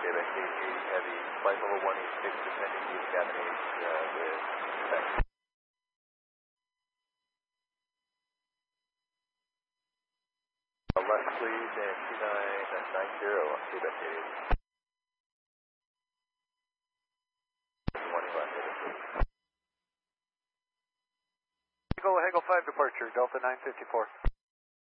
negative, NKG Heavy, flight level 186, descending to cabin H with respect. Left please, and 2990, Quebec 8. 20 left, Hegel 5 departure, Delta 954.